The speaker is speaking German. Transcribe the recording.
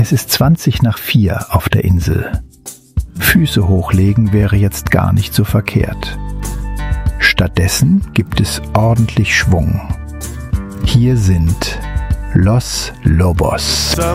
Es ist 4:20 auf der Insel. Füße hochlegen wäre jetzt gar nicht so verkehrt. Stattdessen gibt es ordentlich Schwung. Hier sind Los Lobos.